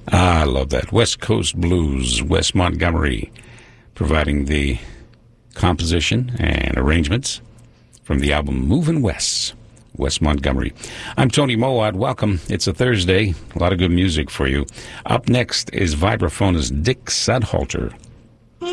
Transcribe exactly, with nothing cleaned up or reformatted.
Ah, I love that. West Coast Blues, Wes Montgomery, providing the composition and arrangements from the album Movin' West, Wes Montgomery. I'm Tony Moad. Welcome. It's a Thursday. A lot of good music for you. Up next is vibraphonist Dick Sudhalter.